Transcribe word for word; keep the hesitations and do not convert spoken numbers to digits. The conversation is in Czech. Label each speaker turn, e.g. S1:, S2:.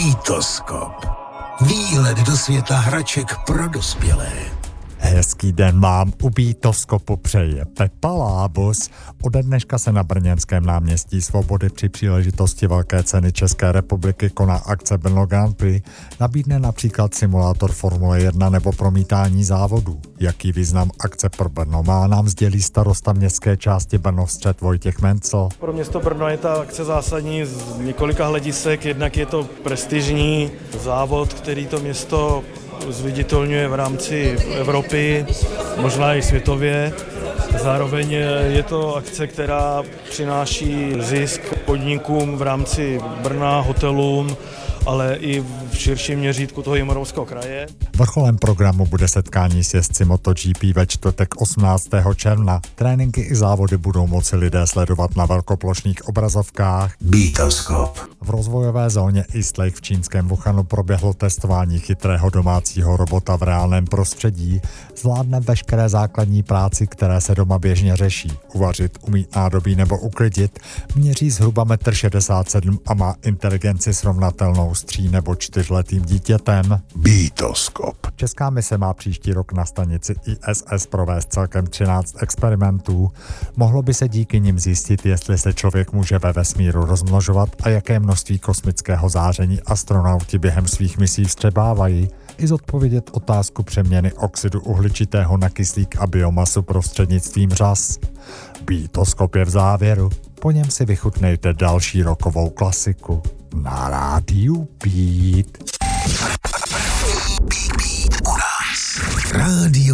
S1: Bitoskop. Výhled do světa hraček pro dospělé.
S2: Hezký den vám u Bitoskopu přeje Pepa Lábus. Ode dneška se na brněnském náměstí Svobody při příležitosti Velké ceny České republiky koná akce Brno Grand Prix. Nabídne například simulátor Formule jedna nebo promítání závodů. Jaký význam akce pro Brno má, nám sdělí starosta městské části Brno-Střed Vojtěch Mencl.
S3: Pro město Brno je ta akce zásadní z několika hledisek. Jednak je to prestižní závod, který to město zviditelňuje v rámci Evropy, možná i světově. Zároveň je to akce, která přináší zisk podnikům v rámci Brna, hotelům, ale i v širším měřítku toho Jihomoravského kraje.
S2: Vrcholem programu bude setkání s jezdci MotoGP ve čtvrtek osmnáctého června. Tréninky i závody budou moci lidé sledovat na velkoplošných obrazovkách.
S1: Bitoskop.
S2: V rozvojové zóně East Lake v čínském Wuhanu proběhlo testování chytrého domácího robota v reálném prostředí. Zvládne veškeré základní práci, které se doma běžně řeší. Uvařit, umít nádobí nebo uklidit. Měří zhruba metr šedesát sedm a má inteligenci srovnatelnou s tří nebo čtyřletým dítětem.
S1: Bitoskop.
S2: Česká mise má příští rok na stanici I S S provést celkem třináct experimentů. Mohlo by se díky nim zjistit, jestli se člověk může ve vesmíru rozmnožovat a jaké množství kosmického záření astronauti během svých misí vstřebávají. I zodpovědět otázku přeměny oxidu uhličitého na kyslík a biomasu prostřednictvím řas. Bitoskop je v závěru. Po něm si vychutnejte další rokovou klasiku. Na rádiu Beat.
S1: Rádio